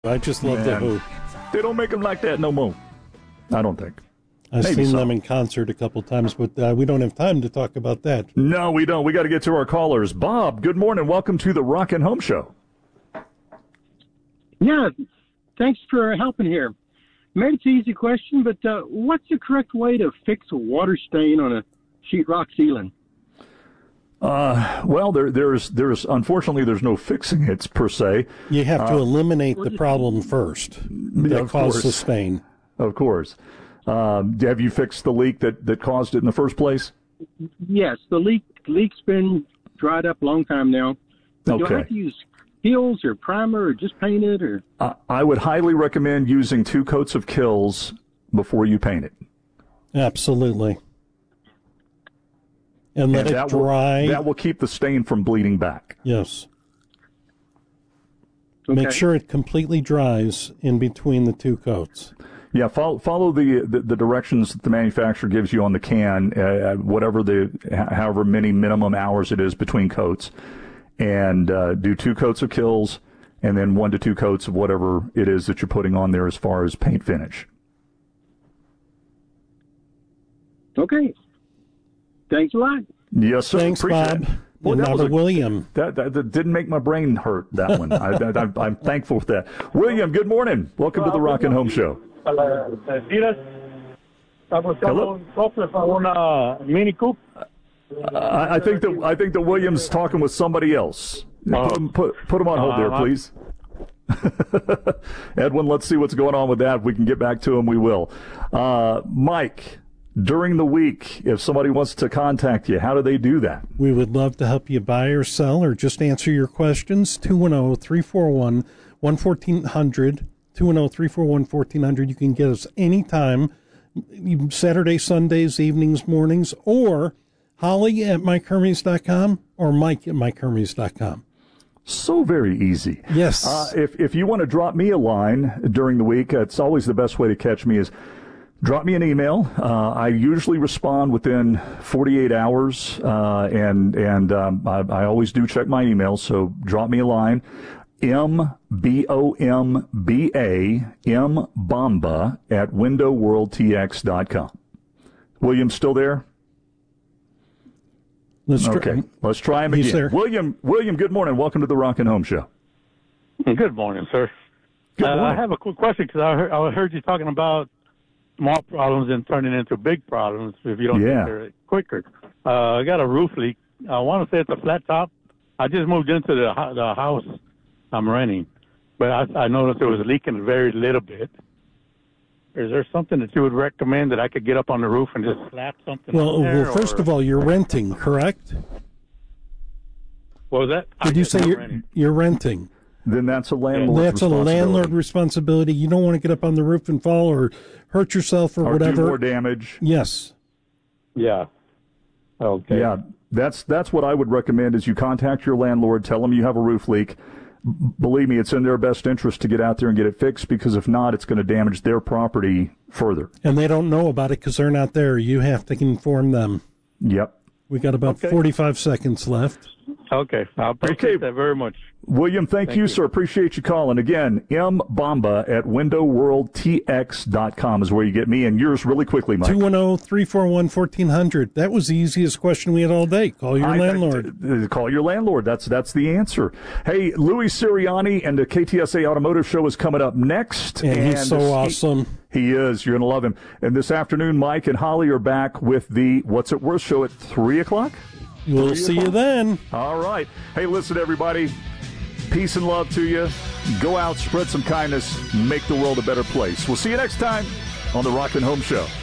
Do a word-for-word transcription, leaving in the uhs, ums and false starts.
I just love the Man, hoop. They don't make them like that no more. I don't think. I've Maybe seen so. them in concert a couple times, but uh, we don't have time to talk about that. No, we don't. We got to get to our callers. Bob, good morning. Welcome to the Rock and Home Show. Yeah, thanks for helping here. Maybe it's an easy question, but uh, what's the correct way to fix a water stain on a sheetrock ceiling? Uh, well, there, there's, there's, unfortunately, there's no fixing it per se. You have to Uh, eliminate the problem first that of caused course. the stain. Of course. Um, have you fixed the leak that, that caused it in the first place? Yes, the leak leak's been dried up a long time now. Do I Okay. have to use Kills or primer or just paint it? Or Uh, I would highly recommend using two coats of Kills before you paint it. Absolutely. And let And it that will- dry. that will keep the stain from bleeding back. Yes. Okay. Make sure it completely dries in between the two coats. Yeah, follow, follow the, the the directions that the manufacturer gives you on the can, uh, whatever the however many minimum hours it is between coats, and uh, do two coats of Kills, and then one to two coats of whatever it is that you're putting on there as far as paint finish. Okay. Thanks a lot. Yes, sir. Thanks, Appreciate Bob. it. Boy, And that now was to a- William. That, that, that didn't make my brain hurt, that one. I, I, I'm thankful for that. William, good morning. Welcome to the Rock and Home Show. Para decirles, está buscando un software para una Mini Coupe. I, I think that I think that William's talking with somebody else. Put him, put, put him on hold there, Uh, please. Edwin, let's see what's going on with that. If we can get back to him, we will. Uh, Mike, during the week, if somebody wants to contact you, how do they do that? We would love to help you buy or sell or just answer your questions. two one zero, three four one, one four zero zero. two one zero, three four one, one four zero zero. You can get us anytime, Saturday, Sundays, evenings, mornings, or Holly at mike hermes dot com or Mike at mike hermes dot com. So very easy. Yes. Uh, if if you want to drop me a line during the week, it's always the best way to catch me is drop me an email. Uh, I usually respond within forty-eight hours, uh, and and um, I, I always do check my email. So drop me a line. M B O M B A M Bomba at window world t x dot com. William, still there? Let's try- Okay, let's try him He's again. there. William, William, good morning. Welcome to the Rock and Home Show. Good morning, sir. Good Uh, I morning. have a quick question because I heard, I heard you talking about small problems and turning into big problems if you don't Yeah. take care of it quicker. Uh, I got a roof leak. I want to say it's a flat top. I just moved into the, hou- the house I'm renting, but I, I noticed it was leaking very little bit. Is there something that you would recommend that I could get up on the roof and just slap something Well, on there? well, first or- of all, you're renting, correct? what was that? Did you Yes, say I'm you're, renting. you're renting? Then that's a landlord. That's a landlord responsibility. You don't want to get up on the roof and fall or hurt yourself or, or whatever. do more damage. Yes. Yeah. Okay. Yeah, that's that's what I would recommend. Is you contact your landlord, tell them you have a roof leak. B- Believe me, it's in their best interest to get out there and get it fixed, because if not, it's going to damage their property further. And they don't know about it because they're not there. You have to inform them. Yep. We got about Okay. forty-five seconds left. Okay. I appreciate Okay. that very much. William, thank, Thank you, you. sir. Appreciate you calling. Again, M Bomba at window world t x dot com is where you get me. And yours really quickly, Mike. two one zero, three four one, one four zero zero. That was the easiest question we had all day. Call your I- landlord. I- call your landlord. That's that's the answer. Hey, Louis Sirianni and the K T S A Automotive Show is coming up next. And he's so this- awesome. He, he is. You're going to love him. And this afternoon, Mike and Holly are back with the What's It Worth show at three o'clock. We'll see you then. All right. Hey, listen, everybody. Peace and love to you. Go out, spread some kindness, make the world a better place. We'll see you next time on the Rock and Home Show.